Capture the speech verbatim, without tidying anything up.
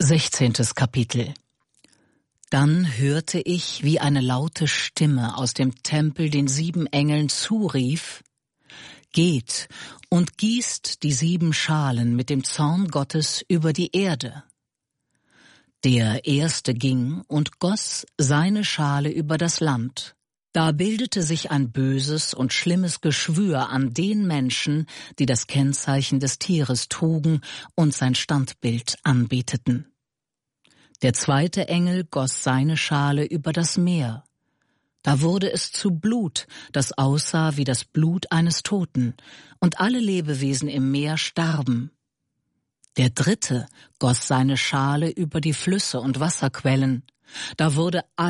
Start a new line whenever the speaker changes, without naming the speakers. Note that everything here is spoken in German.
Sechzehntes Kapitel. Dann hörte ich, wie eine laute Stimme aus dem Tempel den sieben Engeln zurief: Geht und gießt die sieben Schalen mit dem Zorn Gottes über die Erde. Der Erste ging und goss seine Schale über das Land. Da bildete sich ein böses und schlimmes Geschwür an den Menschen, die das Kennzeichen des Tieres trugen und sein Standbild anbeteten. Der zweite Engel goss seine Schale über das Meer. Da wurde es zu Blut, das aussah wie das Blut eines Toten, und alle Lebewesen im Meer starben. Der dritte goss seine Schale über die Flüsse und Wasserquellen. Da wurde